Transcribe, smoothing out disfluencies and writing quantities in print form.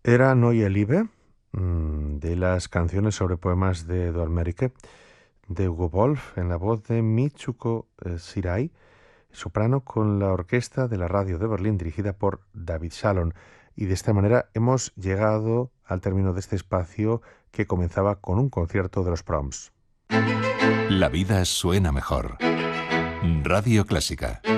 Era Neue Liebe, de las canciones sobre poemas de Eduard Merike, de Hugo Wolf, en la voz de Mitsuko Shirai, soprano con la orquesta de la radio de Berlín dirigida por David Shalon. Y de esta manera hemos llegado al término de este espacio que comenzaba con un concierto de los Proms. La vida suena mejor. Radio Clásica.